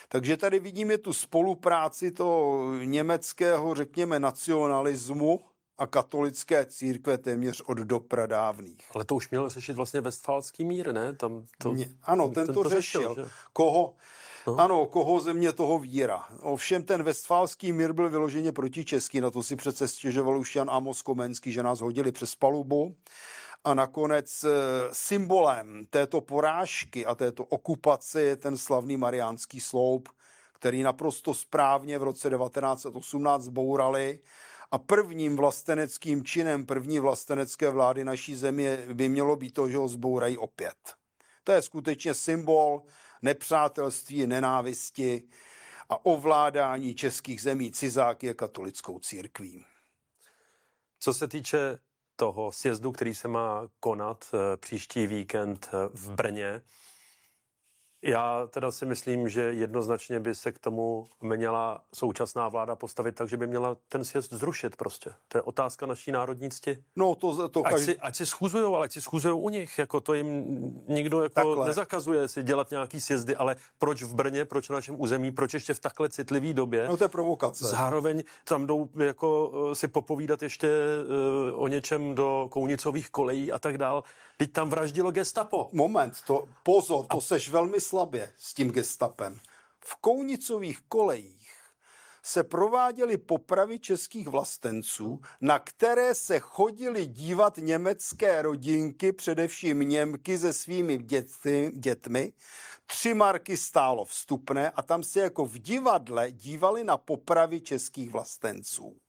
Takže tady vidíme tu spolupráci toho německého, řekněme, nacionalismu a katolické církve téměř od dopradávných. Ale to už měl řešit vlastně Westfálský mír, ne? Ano, ten to řešil. Koho země toho víra. Ovšem ten Westfálský mír byl vyloženě protičeský, na to si přece stěžoval už Jan Amos Komenský, že nás hodili přes palubu. A nakonec symbolem této porážky a této okupace je ten slavný Mariánský sloup, který naprosto správně v roce 1918 zbourali. A prvním vlasteneckým činem první vlastenecké vlády naší země by mělo být to, že ho zbourají opět. To je skutečně symbol nepřátelství, nenávisti a ovládání českých zemí cizáky a katolickou církví. Co se týče toho sjezdu, který se má konat příští víkend v Brně, já teda si myslím, že jednoznačně by se k tomu měla současná vláda postavit tak, že by měla ten sjezd zrušit prostě. To je otázka naší národní cti. No ať si schůzujou, ale ať si schůzujou u nich. Jako to jim nikdo jako nezakazuje si dělat nějaký sjezdy, ale proč v Brně, proč na našem území, proč ještě v takhle citlivý době? No to je provokace. Zároveň tam jdou jako si popovídat ještě o něčem do Kounicových kolejí a tak dál. Teď tam vraždilo gestapo. Moment, pozor, to seš velmi slabě s tím gestapem. V Kounicových kolejích se prováděly popravy českých vlastenců, na které se chodili dívat německé rodinky, především Němky se svými dětmi. 3 marky stálo vstupné a tam se jako v divadle dívali na popravy českých vlastenců.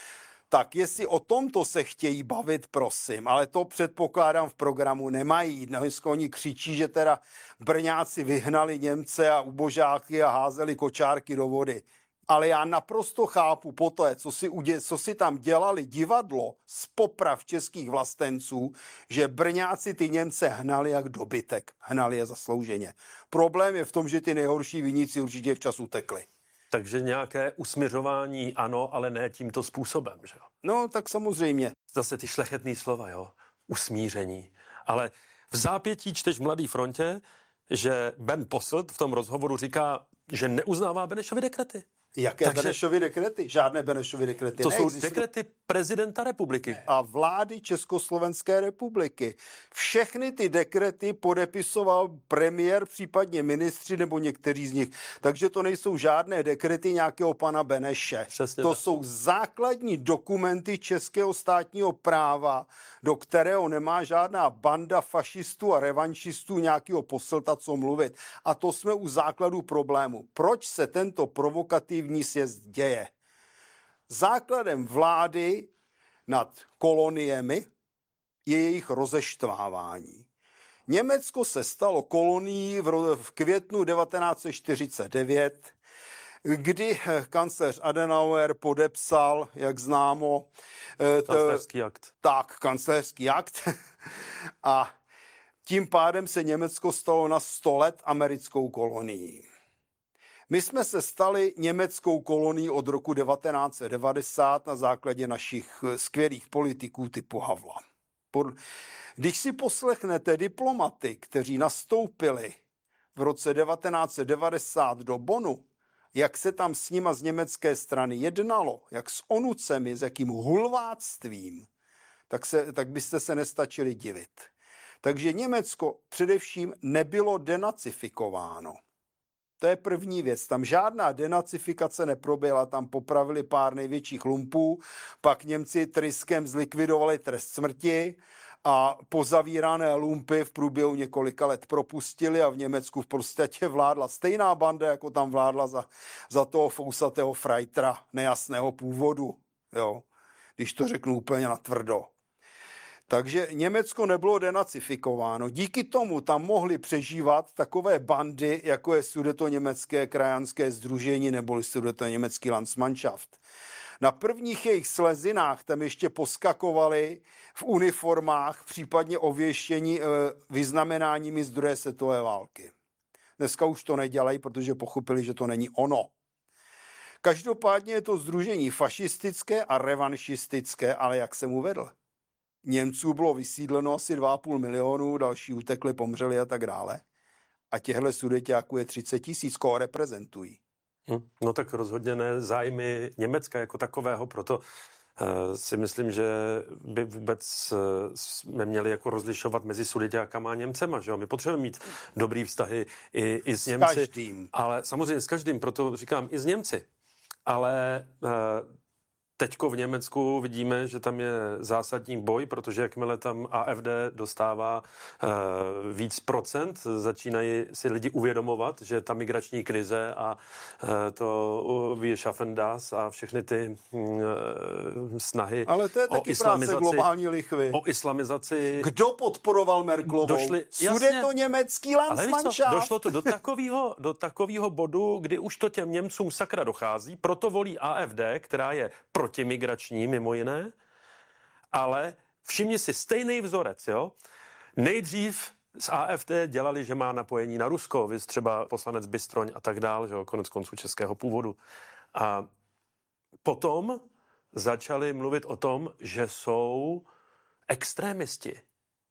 Tak jestli o tomto se chtějí bavit, prosím, ale to předpokládám v programu nemají. Dneska oni křičí, že teda Brňáci vyhnali Němce a ubožáky a házeli kočárky do vody. Ale já naprosto chápu poté, co si tam dělali divadlo z poprav českých vlastenců, že Brňáci ty Němce hnali jak dobytek, hnali je zaslouženě. Problém je v tom, že ty nejhorší viníci určitě včas utekli. Takže nějaké usměřování ano, ale ne tímto způsobem, že jo? No, tak samozřejmě. Zase ty šlechetný slova, jo? Usmíření. Ale v zápětí čteš v Mladé frontě, že Ben Posselt v tom rozhovoru říká, že neuznává Benešovy dekrety. Jaké Benešovy dekrety? Žádné Benešovy dekrety. To jsou dekrety prezidenta republiky. A vlády Československé republiky. Všechny ty dekrety podepisoval premiér, případně ministři nebo někteří z nich. Takže to nejsou žádné dekrety nějakého pana Beneše. Přesně to tak. jsou základní dokumenty českého státního práva, do kterého nemá žádná banda fašistů a revanšistů nějakého Posselta co mluvit. A to jsme u základu problému. Proč se tento provokativní sjezd děje? Základem vlády nad koloniemi je jejich rozeštvávání. Německo se stalo kolonií v květnu 1949, kdy kancléř Adenauer podepsal, jak známo, kancléřský akt. Tak, kancléřský akt. A tím pádem se Německo stalo na 100 let americkou kolonií. My jsme se stali německou kolonií od roku 1990 na základě našich skvělých politiků typu Havla. Když si poslechnete diplomaty, kteří nastoupili v roce 1990 do Bonnu, jak se tam s nima z německé strany jednalo, jak s onucemi, s jakým hulváctvím, tak byste se nestačili divit. Takže Německo především nebylo denacifikováno. To je první věc. Tam žádná denacifikace neproběhla, tam popravili pár největších lumpů, pak Němci tryskem zlikvidovali trest smrti a pozavírané lumpy v průběhu několika let propustili a v Německu v podstatě vládla stejná banda, jako tam vládla za toho fousatého frajtra nejasného původu, jo? Když to řeknu úplně natvrdo. Takže Německo nebylo denacifikováno. Díky tomu tam mohly přežívat takové bandy, jako je Sudetoněmecké krajanské sdružení nebo Sudetoněmecký Landsmannschaft. Na prvních jejich slezinách tam ještě poskakovali v uniformách, případně ověštění vyznamenáními z druhé světové války. Dneska už to nedělají, protože pochopili, že to není ono. Každopádně je to sdružení fašistické a revanšistické, ale jak jsem uvedl, Němců bylo vysídleno asi 2,5 milionu, další utekli, pomřeli a tak dále. A těchto sudeťáků je 30 000, koho reprezentují. No tak rozhodně ne zájmy Německa jako takového, proto si myslím, že by vůbec jsme měli jako rozlišovat mezi Sudeťákama a Němcema, že jo? My potřebujeme mít dobrý vztahy i s Němci. Každým. Ale samozřejmě s každým, proto říkám i s Němci. Ale teďko v Německu vidíme, že tam je zásadní boj, protože jakmile tam AfD dostává víc procent, začínají si lidi uvědomovat, že ta migrační krize a to Wir schaffen das a všechny ty snahy Ale to je taky práce globální lichvy. o islamizaci. Kdo podporoval Merkelovou? Sudetoněmecký Landsmannschaft. Došlo to do takového bodu, kdy už to těm Němcům sakra dochází, proto volí AfD, která je protimigrační mimo jiné, ale všimni si stejný vzorec, jo? Nejdřív z AfD dělali, že má napojení na Rusko, viz třeba poslanec Bystroň a tak dál, že jo, konec konců českého původu. A potom začali mluvit o tom, že jsou extrémisti.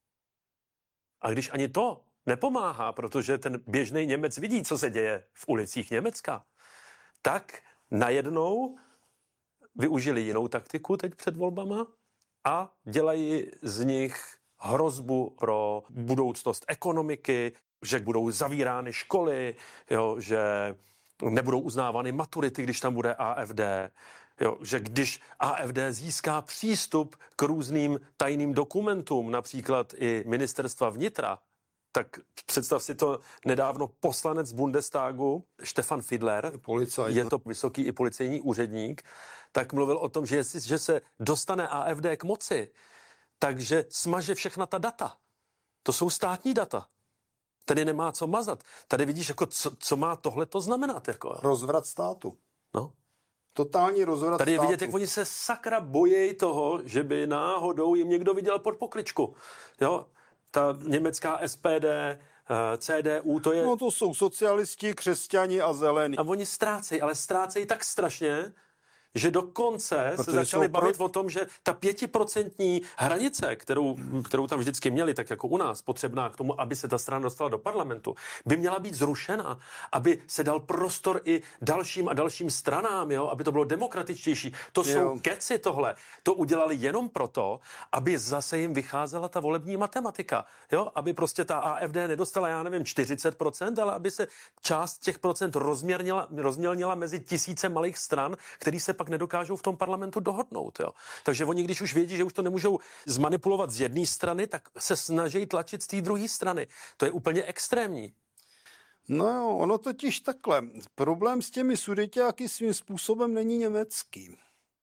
A když ani to nepomáhá, protože ten běžný Němec vidí, co se děje v ulicích Německa, tak najednou využili jinou taktiku teď před volbama a dělají z nich hrozbu pro budoucnost ekonomiky, že budou zavírány školy, jo, že nebudou uznávány maturity, když tam bude AfD, jo, že když AfD získá přístup k různým tajným dokumentům, například i ministerstva vnitra, tak představ si to nedávno poslanec Bundestagu, Stefan Fidler, je to vysoký i policejní úředník, tak mluvil o tom, že se dostane AfD k moci, takže smaže všechna ta data. To jsou státní data. Tady nemá co mazat. Tady vidíš, jako co má tohle to znamenat. Jako. Rozvrat státu. No. Totální rozvrat Tady je státu. vidět, jak oni se sakra bojí toho, že by náhodou jim někdo viděl pod pokličku. Jo? Ta německá SPD, CDU, to je... No to jsou socialisti, křesťani a zelení. A oni ztrácejí, ale ztrácejí tak strašně, že dokonce se začali bavit o tom, že ta 5% hranice, kterou tam vždycky měli, tak jako u nás, potřebná k tomu, aby se ta strana dostala do parlamentu, by měla být zrušena, aby se dal prostor i dalším a dalším stranám, jo, aby to bylo demokratičtější. To jsou keci tohle. To udělali jenom proto, aby zase jim vycházela ta volební matematika, jo, aby prostě ta AfD nedostala, já nevím, 40%, ale aby se část těch procent rozmělnila mezi tisíce malých stran, který se pak nedokážou v tom parlamentu dohodnout. Jo. Takže oni, když už vědí, že už to nemůžou zmanipulovat z jedné strany, tak se snaží tlačit z té druhé strany. To je úplně extrémní. No jo, ono totiž takhle. Problém s těmi Sudeťáky svým způsobem není německý.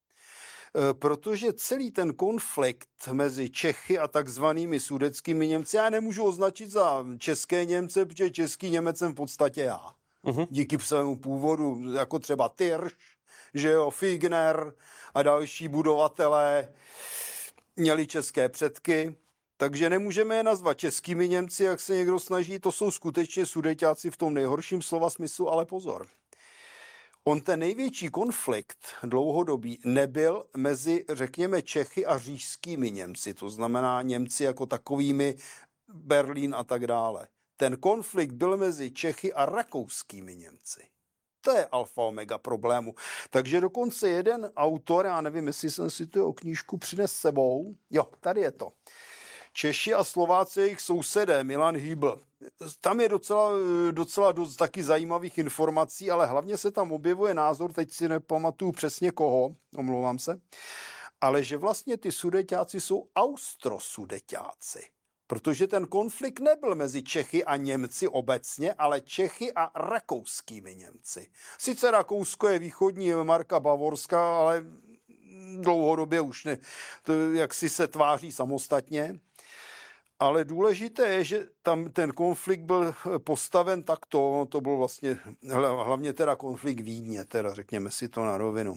Protože celý ten konflikt mezi Čechy a takzvanými sudetskými Němci já nemůžu označit za české Němce, protože český Němec jsem v podstatě já. Díky svému původu, jako třeba Tyrš, že jo, Figner a další budovatelé měli české předky, takže nemůžeme je nazvat českými Němci, jak se někdo snaží, to jsou skutečně Sudeťáci v tom nejhorším slova smyslu, ale pozor. On ten největší konflikt dlouhodobý nebyl mezi, řekněme, Čechy a říšskými Němci, to znamená Němci jako takovými Berlín a tak dále. Ten konflikt byl mezi Čechy a rakouskými Němci. To je alfa omega problému. Takže dokonce jeden autor, já nevím, jestli jsem si tu knížku přines sebou, jo, tady je to. Češi a Slováci, jejich sousedé, Milan Hýbl. Tam je docela dost taky zajímavých informací, ale hlavně se tam objevuje názor, teď si nepamatuju přesně koho, omlouvám se, ale že vlastně ty Sudeťáci jsou Austrosudeťáci. Protože ten konflikt nebyl mezi Čechy a Němci obecně, ale Čechy a rakouskými Němci. Sice Rakousko je východní marka Bavorska, ale dlouhodobě už ne, to jaksi se tváří samostatně. Ale důležité je, že tam ten konflikt byl postaven takto, to byl vlastně hlavně teda konflikt Vídně, teda řekněme si to na rovinu.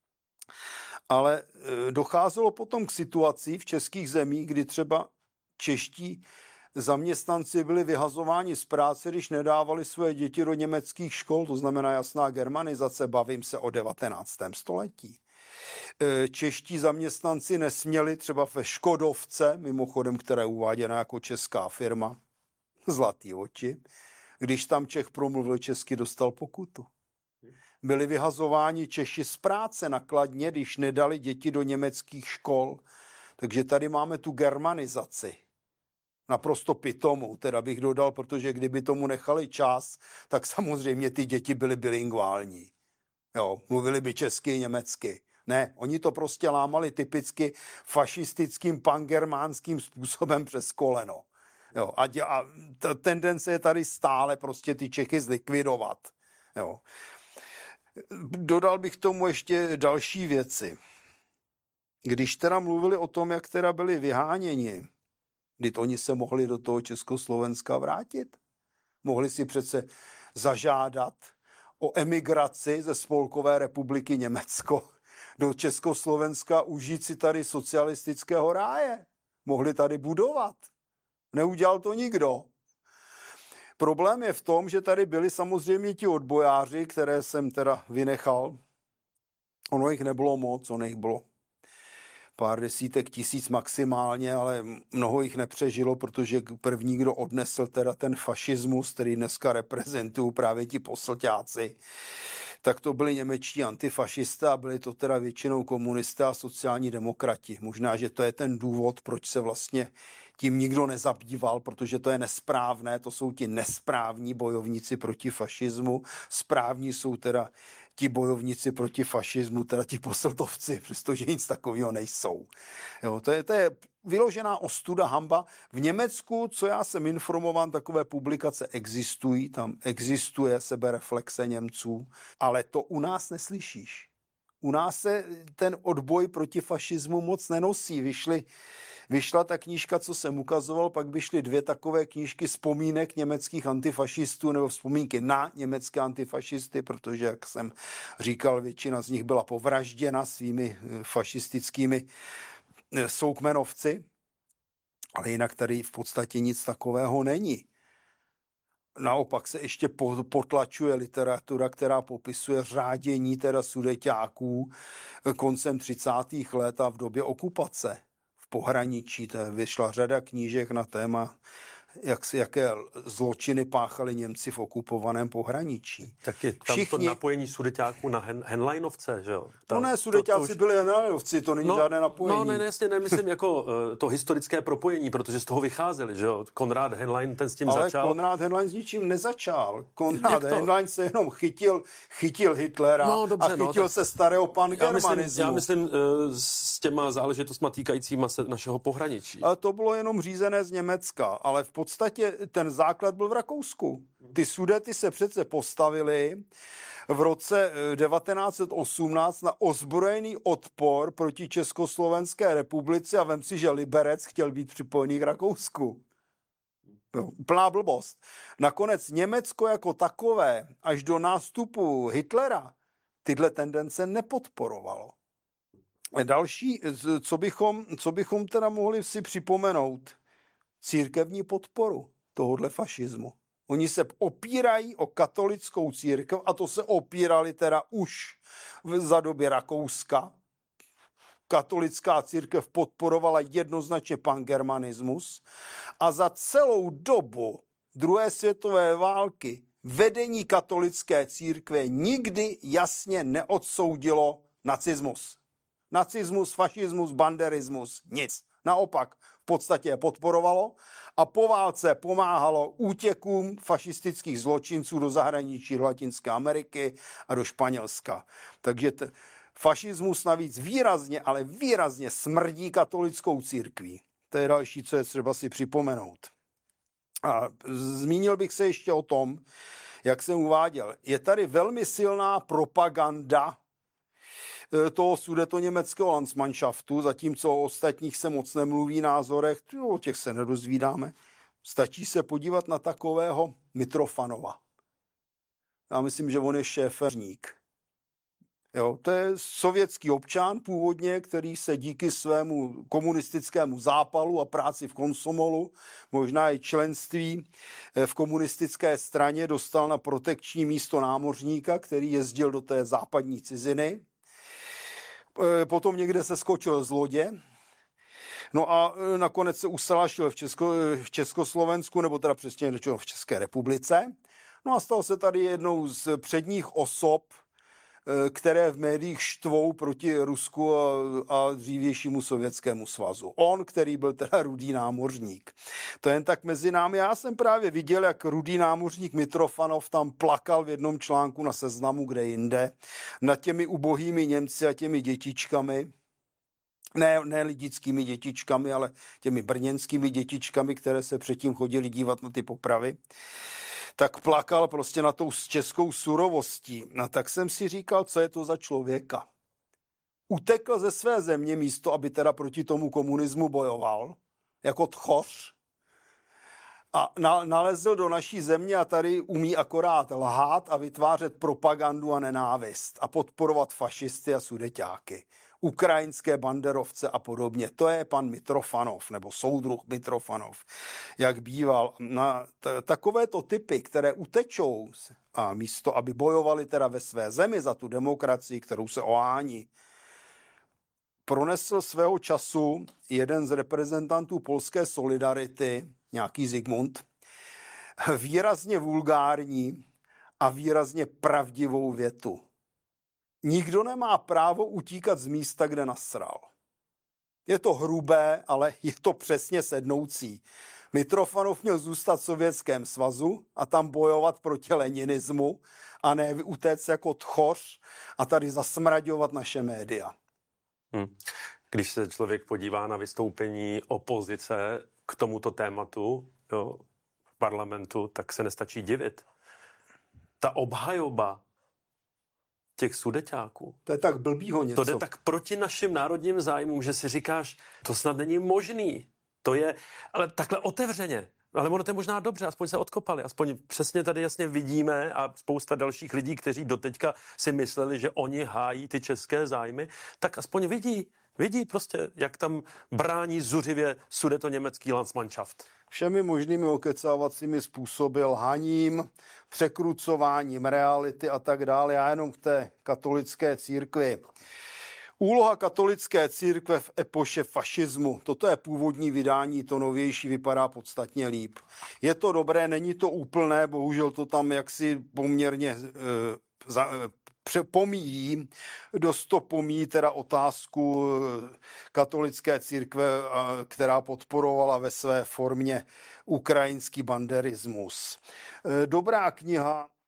Ale docházelo potom k situaci v českých zemích, kdy třeba čeští zaměstnanci byli vyhazováni z práce, když nedávali své děti do německých škol, to znamená jasná germanizace, bavím se o 19. století. Čeští zaměstnanci nesměli třeba ve Škodovce, mimochodem, která je uváděna jako česká firma, Zlatý oči, Když tam Čech promluvil česky, dostal pokutu. Byli vyhazováni Češi z práce na Kladně, když nedali děti do německých škol. Takže tady máme tu germanizaci. Naprosto pitomou, teda bych dodal, protože kdyby tomu nechali čas, tak samozřejmě ty děti byly bilingvální. Jo, mluvili by česky i německy. Ne, oni to prostě lámali typicky fašistickým pangermánským způsobem přes koleno. Jo, a ta tendence je tady stále prostě ty Čechy zlikvidovat. Jo. Dodal bych tomu ještě další věci. Když teda mluvili o tom, jak teda byli vyháněni, kdy oni se mohli do toho Československa vrátit. Mohli si přece zažádat o emigraci ze Spolkové republiky Německo do Československa, užít si tady socialistického ráje. Mohli tady budovat. Neudělal to nikdo. Problém je v tom, že tady byli samozřejmě ti odbojáři, které jsem teda vynechal. Ono jich nebylo moc, ono jich bylo pár desítek tisíc maximálně, ale mnoho jich nepřežilo, protože první, kdo odnesl teda ten fašismus, který dneska reprezentují právě ti poslťáci, tak to byli němečtí antifašisté a byli to teda většinou komunisté a sociální demokrati. Možná, že to je ten důvod, proč se vlastně tím nikdo nezabýval, protože to je nesprávné, to jsou ti nesprávní bojovníci proti fašismu, správní jsou teda ti bojovníci proti fašismu, teda ti posltovci, přestože nic takového nejsou. Jo, to je vyložená ostuda, hanba. V Německu, co já jsem informován, takové publikace existují, tam existuje sebereflexe Němců, ale to u nás neslyšíš. U nás se ten odboj proti fašismu moc nenosí. Vyšla ta knížka, co jsem ukazoval, pak vyšly 2 takové knížky vzpomínek německých antifašistů nebo vzpomínky na německé antifašisty, protože, jak jsem říkal, většina z nich byla povražděna svými fašistickými soukmenovci, ale jinak tady v podstatě nic takového není. Naopak se ještě potlačuje literatura, která popisuje řádění teda sudeťáků koncem 30. let a v době okupace. Pohraničí. Vyšla řada knížek na téma, jaké zločiny páchali Němci v okupovaném pohraničí. Tak je tam to napojení sudeťáků na Henleinovce, že jo? No ne, sudeťáci byli Henleinovci, to není žádné napojení. No ne, jasně nemyslím jako to historické propojení, protože z toho vycházeli, že jo? Konrad Henlein ten s tím začal. Ale Konrad Henlein s ničím nezačal. Konrad Henlein se jenom chytil Hitlera a chytil se starého pangermanismu. Já myslím s těma záležitostma týkajícíma se našeho pohraničí. Ale to bylo jenom řízené z Německa, ale v podstatě ten základ byl v Rakousku. Ty Sudety se přece postavili v roce 1918 na ozbrojený odpor proti Československé republice a vem si, že Liberec chtěl být připojený k Rakousku. Úplná blbost. Nakonec Německo jako takové až do nástupu Hitlera tyhle tendence nepodporovalo. Další, co bychom teda mohli si připomenout, církevní podporu tohodle fašismu. Oni se opírají o katolickou církev a to se opírali teda už za doby Rakouska. Katolická církev podporovala jednoznačně pangermanismus a za celou dobu druhé světové války vedení katolické církve nikdy jasně neodsoudilo nacismus. Nacismus, fašismus, banderismus, nic. Naopak, v podstatě je podporovalo a po válce pomáhalo útěkům fašistických zločinců do zahraničí, do Latinské Ameriky a do Španělska. Takže fašismus navíc výrazně, ale výrazně smrdí katolickou církví. To je další, co je třeba si připomenout. A zmínil bych se ještě o tom, jak jsem uváděl. Je tady velmi silná propaganda toho sudetoněmeckého Landsmannschaftu, zatímco o ostatních se moc nemluví názorech, o těch se nedozvídáme. Stačí se podívat na takového Mitrofanova. Já myslím, že on je šéfovník. Jo, to je sovětský občan původně, který se díky svému komunistickému zápalu a práci v Komsomolu, možná i členství v komunistické straně, dostal na protekční místo námořníka, který jezdil do té západní ciziny. Potom někde se skočil z lodě. No a nakonec se usalašil v Československu, nebo teda přesně v České republice. No a stal se tady jednou z předních osob, které v médiích štvou proti Rusku a dřívějšímu Sovětskému svazu. On, který byl teda rudý námořník. To jen tak mezi námi. Já jsem právě viděl, jak rudý námořník Mitrofanov tam plakal v jednom článku na Seznamu, kde jinde, nad těmi ubohými Němci a těmi dětičkami, ne lidickými dětičkami, ale těmi brněnskými dětičkami, které se předtím chodili dívat na ty popravy, tak plakal prostě na tou českou surovostí. No tak jsem si říkal, co je to za člověka. Utekl ze své země místo, aby teda proti tomu komunismu bojoval, jako tchoř, a nalezl do naší země a tady umí akorát lhát a vytvářet propagandu a nenávist a podporovat fašisty a sudeťáky, ukrajinské banderovce a podobně. To je pan Mitrofanov, nebo soudruh Mitrofanov, jak býval. Na takovéto typy, které utečou a místo, aby bojovali teda ve své zemi za tu demokracii, kterou se ohání, pronesl svého času jeden z reprezentantů polské Solidarity, nějaký Zygmunt, výrazně vulgární a výrazně pravdivou větu. Nikdo nemá právo utíkat z místa, kde nasral. Je to hrubé, ale je to přesně sednoucí. Mitrofanov měl zůstat v Sovětském svazu a tam bojovat proti leninismu a ne utéct jako tchoř a tady zasmraďovat naše média. Když se člověk podívá na vystoupení opozice k tomuto tématu v parlamentu, tak se nestačí divit. Ta obhajoba těch sudeťáků. To je tak blbýho něco. To jde tak proti našim národním zájmům, že si říkáš, to snad není možný. To je, ale takhle otevřeně. Ale ono to je možná dobře, aspoň se odkopali, aspoň přesně tady jasně vidíme a spousta dalších lidí, kteří doteďka si mysleli, že oni hájí ty české zájmy, tak aspoň vidí prostě, jak tam brání zuřivě sudetoněmecký Landsmannschaft. Všemi možnými okecávacími způsoby, lhaním, překrucováním reality a tak dále. Já jenom k té katolické církvi. Úloha katolické církve v epoše fašismu. Toto je původní vydání, to novější vypadá podstatně líp. Je to dobré, není to úplné, bohužel to tam jaksi poměrně pomíjí, dost to pomíjí teda otázku katolické církve, která podporovala ve své formě ukrajinský banderismus. Dobrá kniha.